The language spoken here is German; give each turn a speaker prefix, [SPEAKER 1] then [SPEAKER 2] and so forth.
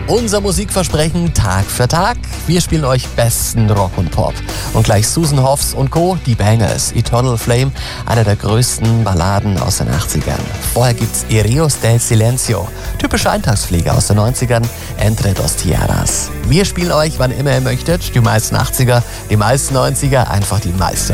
[SPEAKER 1] Unser Musikversprechen Tag für Tag. Wir spielen euch besten Rock und Pop. Und gleich Susan Hoffs und Co., die Bangers, Eternal Flame, eine der größten Balladen aus den 80ern. Vorher gibt's Ereos del Silencio, typische Eintagspflege aus den 90ern, Entre dos Tierras. Wir spielen euch, wann immer ihr möchtet, die meisten 80er, die meisten 90er, einfach die meiste